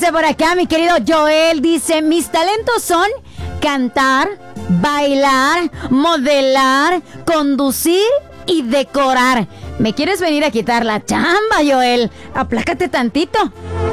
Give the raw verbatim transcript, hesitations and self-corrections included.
Dice por acá mi querido Joel, dice, mis talentos son cantar, bailar, modelar, conducir y decorar. ¿Me quieres venir a quitar la chamba, Joel? Aplácate tantito.